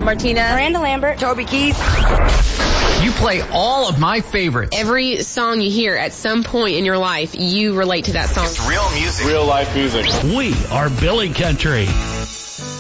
Martina. Miranda Lambert. Toby Keith. You play all of my favorites. Every song you hear at some point in your life, you relate to that song. It's real music. Real life music. We are Billy Country.